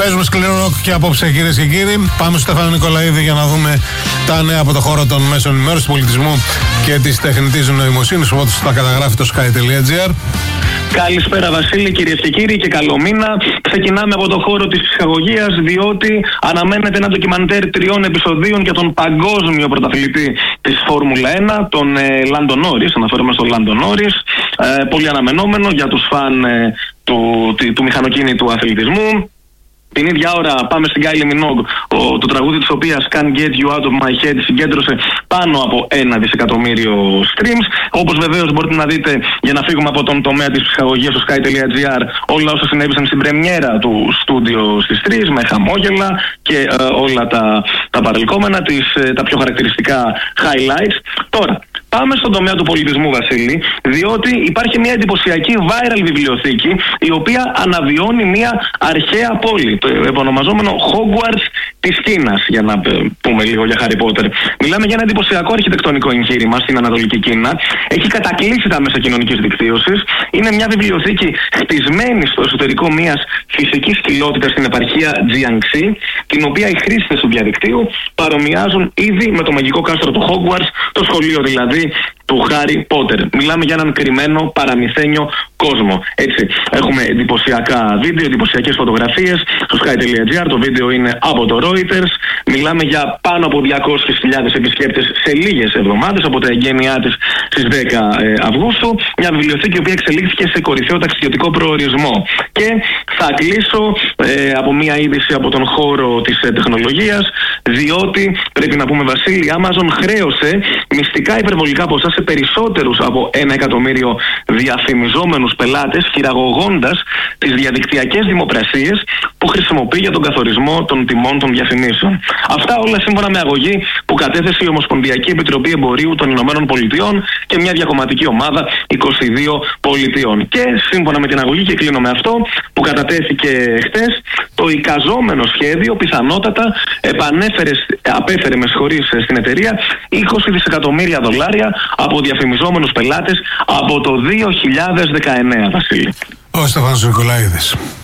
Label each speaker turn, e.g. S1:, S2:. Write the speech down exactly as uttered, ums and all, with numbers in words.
S1: Παίζουμε σκληρό ροκ και απόψε, κυρίες και κύριοι. Πάμε στο Στέφανο Νικολαίδη για να δούμε τα νέα από το χώρο των μέσων ενημέρωσης, του πολιτισμού και της τεχνητής νοημοσύνης. Οπότε θα καταγράφει το sky τελεία gr.
S2: Καλησπέρα Βασίλη, κυρίες και κύριοι, και καλό μήνα. Ξεκινάμε από το χώρο της ψυχαγωγίας, διότι αναμένεται ένα ντοκιμαντέρ τριών επεισοδίων για τον παγκόσμιο πρωταθλητή της Φόρμουλα ένα, τον ε, Λάντο Νόρις. Αναφέρομαι στον Λάντο Νόρις. Ε, πολύ αναμενόμενο για τους φαν ε, του, του, του μηχανοκίνητου αθλητισμού. Την ίδια ώρα πάμε στην Kylie Minogue, το τραγούδι της οποίας Can't Get You Out of My Head συγκέντρωσε πάνω από ένα δισεκατομμύριο streams. Όπως βεβαίως μπορείτε να δείτε, για να φύγουμε από τον τομέα της ψυχαγωγίας στο sky τελεία gr, όλα όσα συνέβησαν στην πρεμιέρα του στούντιο στις τρεις, με χαμόγελα και ε, όλα τα, τα παρελκόμενα, τις, ε, τα πιο χαρακτηριστικά highlights. Τώρα, πάμε στον τομέα του πολιτισμού, Βασίλη, διότι υπάρχει μια εντυπωσιακή viral βιβλιοθήκη, η οποία αναβιώνει μια αρχαία πόλη, το επωνομαζόμενο Hogwarts της Κίνας, για να πούμε λίγο για Harry Potter. Μιλάμε για ένα εντυπωσιακό αρχιτεκτονικό εγχείρημα στην Ανατολική Κίνα. Έχει κατακλείσει τα μέσα κοινωνικής δικτύωσης. Είναι μια βιβλιοθήκη χτισμένη στο εσωτερικό μιας φυσικής κοιλότητας στην επαρχία Jiangxi, την οποία οι χρήστες του διαδικτύου παρομοιάζουν ήδη με το μαγικό κάστρο του Hogwarts, το σχολείο δηλαδή του Χάρι Πότερ. Μιλάμε για έναν κρυμμένο παραμυθένιο κόσμο. Έτσι, έχουμε εντυπωσιακά βίντεο, εντυπωσιακές φωτογραφίες στο sky τελεία gr. Το βίντεο είναι από το Reuters. Μιλάμε για πάνω από διακόσιες χιλιάδες επισκέπτες σε λίγες εβδομάδες, από τα εγγένειά της στις δέκα Αυγούστου. Μια βιβλιοθήκη η οποία εξελίχθηκε σε κορυφαίο ταξιδιωτικό προορισμό. Και θα κλείσω ε, από μια είδηση από τον χώρο της ε, τεχνολογίας, διότι πρέπει να πούμε, Βασίλη, η Amazon χρέωσε μυστικά υπερβολικά ποσά σε περισσότερους από ένα εκατομμύριο διαφημιζόμενους πελάτες, χειραγωγώντας τις διαδικτυακές δημοπρασίες που χρησιμοποιεί για τον καθορισμό των τιμών των διαφημίσεων. Αυτά όλα σύμφωνα με αγωγή που κατέθεσε η Ομοσπονδιακή Επιτροπή Εμπορίου των Ηνωμένων Πολιτειών και μια διακομματική ομάδα είκοσι δύο πολιτειών. Και σύμφωνα με την αγωγή, και κλείνω με αυτό, που κατατέθηκε χτες, το εικαζόμενο σχέδιο πιθανότατα επανέφερε, απέφερε με συγχωρείς στην εταιρεία είκοσι δισεκατομμύρια δολάρια από διαφημιζόμενους πελάτες από το δύο χιλιάδες δεκαεννέα, Βασίλη.
S1: Ο Στέφανος Νικολαίδης.